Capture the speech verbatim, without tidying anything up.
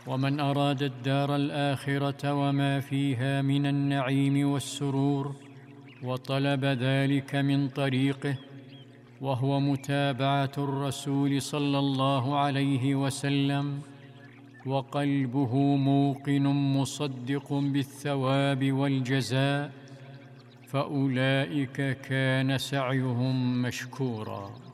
ومن أراد الدار الآخرة وما فيها من النعيم والسرور وطلب ذلك من طريقه، وهو متابعة الرسول صلى الله عليه وسلم، وقلبه موقن مصدق بالثواب والجزاء، فأولئك كان سعيهم مشكورا.